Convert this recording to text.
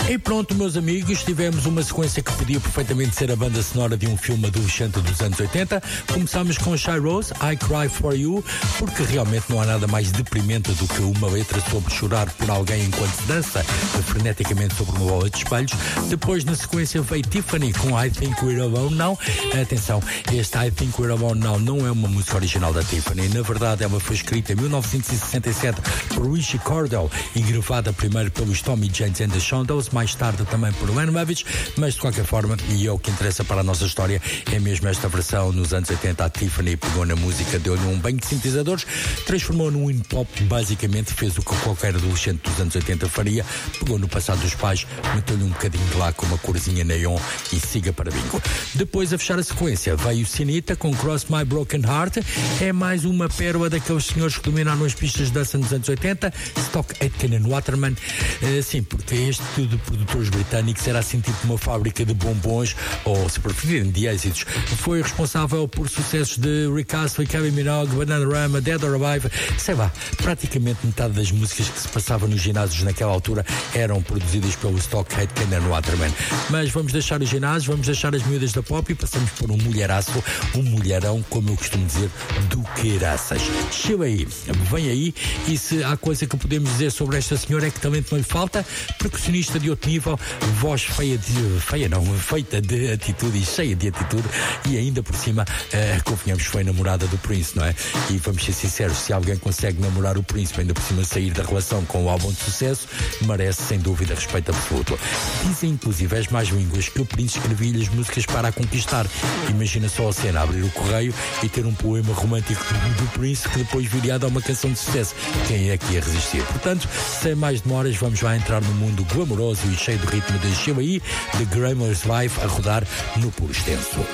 E pronto, meus amigos, tivemos uma sequência que podia perfeitamente ser a banda sonora de um filme adolescente dos anos 80. Começámos com Shy Rose, I Cry For You, porque realmente não há nada mais deprimente do que uma letra sobre chorar por alguém enquanto se dança freneticamente sobre uma bola de espelhos. Depois, na sequência, veio Tiffany com I Think We're Alone Now. Atenção, este I Think We're Alone Now não é uma música original da Tiffany. Na verdade, ela foi escrita em 1967 por Richie Cordell e gravada primeiro pelos Tommy James and the Shondells, mais tarde também por Len Lovitch, mas de qualquer forma, e é o que interessa para a nossa história, é mesmo esta versão. Nos anos 80 a Tiffany pegou na música, deu-lhe um banho de sintetizadores, transformou num indie-pop, basicamente fez o que qualquer adolescente dos anos 80 faria, pegou no passado dos pais, meteu-lhe um bocadinho de lá com uma corzinha neon e siga para bingo. Depois, a fechar a sequência, veio Sinita com Cross My Broken Heart. É mais uma pérola daqueles senhores que dominaram as pistas de dança nos anos 80, Stock Aitken and Waterman. Sim, porque este tudo de produtores britânicos era assim tipo uma fábrica de bombons, ou se preferirem de êxitos. Foi responsável por sucessos de Rick Astley, Kylie Minogue, Bananarama, Dead or Alive, sei lá, praticamente metade das músicas que se passavam nos ginásios naquela altura eram produzidas pelo Stock Aitken and Waterman. Mas vamos deixar os ginásios, vamos deixar as miúdas da pop e passamos por um mulheraço, um mulherão, como eu costumo dizer, do queiraças. Chega aí, vem aí, e se há coisa que podemos dizer sobre esta senhora é que talento não lhe falta, percussionista de outro nível, voz feita de atitude e cheia de atitude, e ainda por cima, convenhamos, foi namorada do Prince, não é? E vamos ser sinceros, se alguém consegue namorar o Príncipe, ainda por cima sair da relação com o álbum de sucesso, merece sem dúvida respeito absoluto. Dizem inclusive as más línguas que o Prince escrevia-lhe as músicas para a conquistar. Imagina só a cena, abrir o correio e ter um poema romântico do Prince que depois viria a dar uma canção de sucesso. Quem é que ia resistir? Portanto, sem mais demoras, vamos lá entrar no mundo glamouroso e cheio de ritmo de Chill aí, de Grammar's Life, a rodar no puro extenso.